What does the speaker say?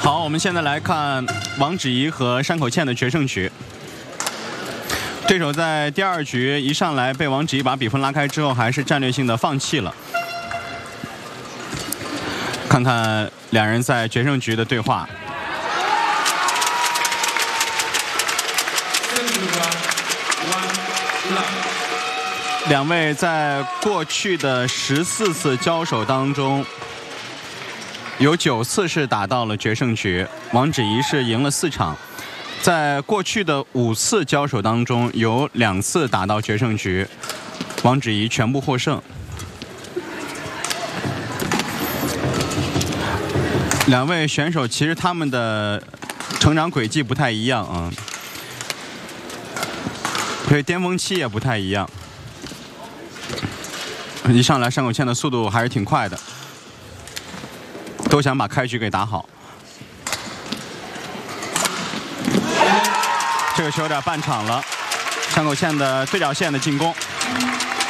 好，我们现在来看王芷怡和山口茜的决胜局。对手在第2局一上来被王芷怡把比分拉开之后，还是战略性的放弃了。看看两人在决胜局的对话。两位在过去的14次交手当中，有9次是打到了决胜局，王芷怡是赢了4场。在过去的5次交手当中，有2次打到决胜局，王芷怡全部获胜。两位选手其实他们的成长轨迹不太一样啊，所以巅峰期也不太一样。一上来山口茜的速度还是挺快的，都想把开局给打好。这个球有点半场了，山口茜的对角线的进攻。